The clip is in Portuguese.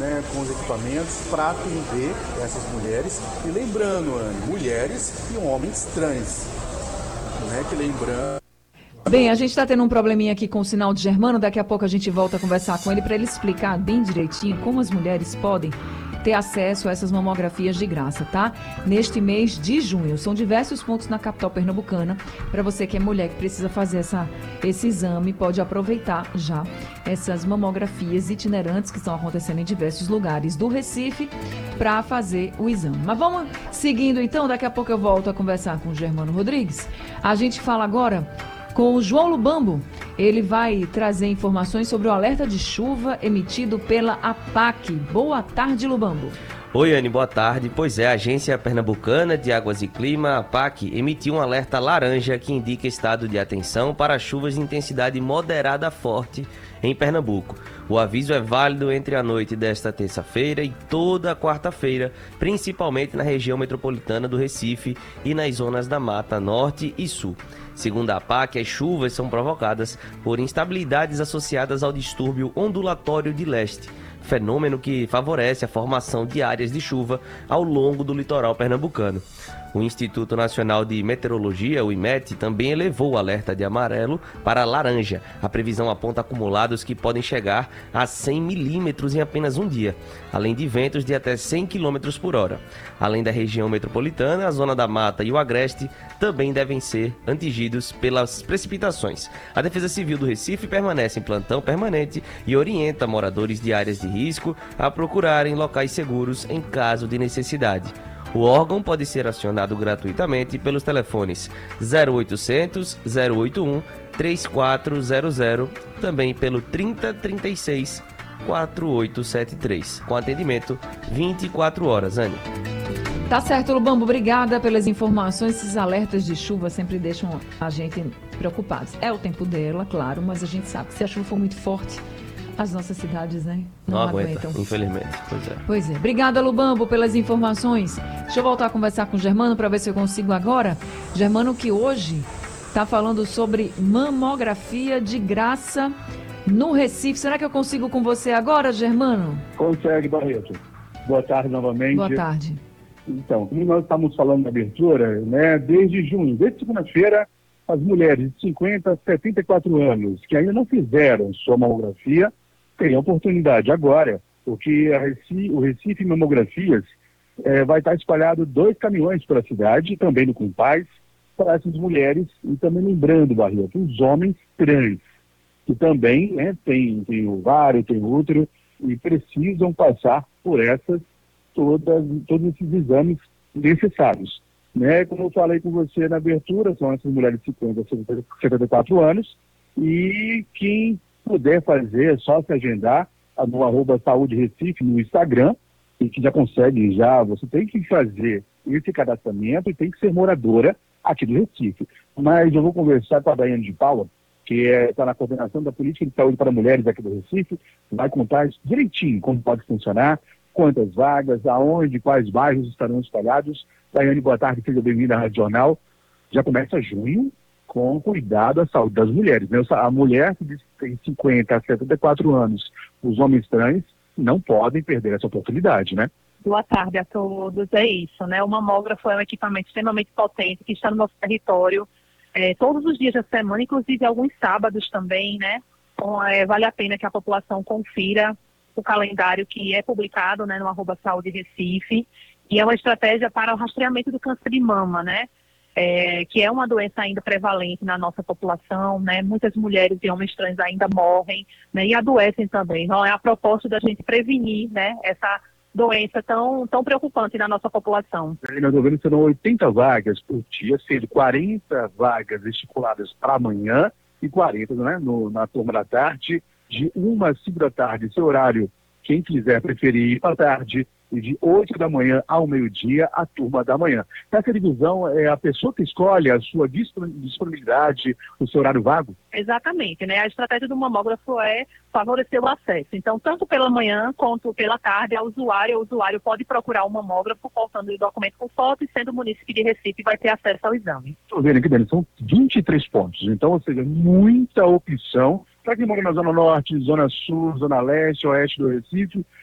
né, com os equipamentos para atender essas mulheres. E lembrando, Anne, mulheres e homens trans. Né, que lembrando... Bem, a gente está tendo um probleminha aqui com o sinal de Germano. Daqui a pouco a gente volta a conversar com ele para ele explicar bem direitinho como as mulheres podem ter acesso a essas mamografias de graça, tá? Neste mês de junho. São diversos pontos na capital pernambucana. Para você que é mulher que precisa fazer esse exame, pode aproveitar já essas mamografias itinerantes que estão acontecendo em diversos lugares do Recife para fazer o exame. Mas vamos seguindo então. Daqui a pouco eu volto a conversar com o Germano Rodrigues. A gente fala agora com o João Lubambo. Ele vai trazer informações sobre o alerta de chuva emitido pela APAC. Boa tarde, Lubambo. Oi, Anne, boa tarde. Pois é, a Agência Pernambucana de Águas e Clima, APAC, emitiu um alerta laranja que indica estado de atenção para chuvas de intensidade moderada a forte em Pernambuco. O aviso é válido entre a noite desta terça-feira e toda a quarta-feira, principalmente na região metropolitana do Recife e nas zonas da Mata Norte e Sul. Segundo a APAC, as chuvas são provocadas por instabilidades associadas ao distúrbio ondulatório de leste, fenômeno que favorece a formação de áreas de chuva ao longo do litoral pernambucano. O Instituto Nacional de Meteorologia, o IMET, também elevou o alerta de amarelo para laranja. A previsão aponta acumulados que podem chegar a 100 milímetros em apenas um dia, além de ventos de até 100 km por hora. Além da região metropolitana, a zona da Mata e o Agreste também devem ser atingidos pelas precipitações. A Defesa Civil do Recife permanece em plantão permanente e orienta moradores de áreas de risco a procurarem locais seguros em caso de necessidade. O órgão pode ser acionado gratuitamente pelos telefones 0800 081 3400, também pelo 3036 4873, com atendimento 24 horas, Anne. Tá certo, Lubambo, obrigada pelas informações. Esses alertas de chuva sempre deixam a gente preocupados. É o tempo dela, claro, mas a gente sabe que se a chuva for muito forte, as nossas cidades, né, não aguentam. Infelizmente, pois é. Pois é. Obrigada, Lubambo, pelas informações. Deixa eu voltar a conversar com o Germano para ver se eu consigo agora. Germano, que hoje está falando sobre mamografia de graça no Recife. Será que eu consigo com você agora, Germano? Consegue, Barreto. Boa tarde novamente. Boa tarde. Então, como nós estamos falando na abertura, né, desde junho, desde segunda-feira, as mulheres de 50 a 74 anos que ainda não fizeram sua mamografia têm a oportunidade agora, porque o Recife Mamografias vai estar espalhado 2 caminhões pela cidade, também no Compaz, para essas mulheres, e também lembrando, Barreto, os homens trans, que também, né, tem ovário, tem útero, e precisam passar por todos esses exames necessários. Né? Como eu falei com você na abertura, são essas mulheres de 50 a 74 anos, e quem puder fazer, é só se agendar no @Saúde Recife no Instagram, e que já consegue, você tem que fazer esse cadastramento e tem que ser moradora aqui do Recife. Mas eu vou conversar com a Daiane de Paula, que está na coordenação da Política de Saúde para Mulheres aqui do Recife, vai contar direitinho como pode funcionar, quantas vagas, aonde, quais bairros estarão espalhados. Daiane, boa tarde, seja bem-vinda à Rádio Jornal. Já começa junho com cuidado à saúde das mulheres, né? A mulher que tem 50 a 74 anos, os homens trans, não podem perder essa oportunidade, né? Boa tarde a todos, é isso, né? O mamógrafo é um equipamento extremamente potente que está no nosso território todos os dias da semana, inclusive alguns sábados também, né? Então, vale a pena que a população confira o calendário que é publicado, né, no @Saúde Recife, e é uma estratégia para o rastreamento do câncer de mama, né? Que é uma doença ainda prevalente na nossa população, né? Muitas mulheres e homens trans ainda morrem, né, e adoecem também. Então, é a proposta da gente prevenir, né, essa doença tão preocupante na nossa população. Nós estou vendo que serão 80 vagas por dia, sendo 40 vagas estipuladas para amanhã e 40, né, na turma da tarde, de 1 às 5 da tarde, seu horário, quem quiser preferir ir para a tarde, e de 8 da manhã ao meio-dia, a turma da manhã. Nessa divisão, é a pessoa que escolhe a sua disponibilidade, o seu horário vago? Exatamente, né? A estratégia do mamógrafo é favorecer o acesso. Então, tanto pela manhã quanto pela tarde, o usuário pode procurar o mamógrafo, portando o documento com foto, e sendo munícipe de Recife, vai ter acesso ao exame. Estou vendo aqui, Dani, são 23 pontos. Então, ou seja, muita opção para quem mora na Zona Norte, Zona Sul, Zona Leste, Oeste do Recife.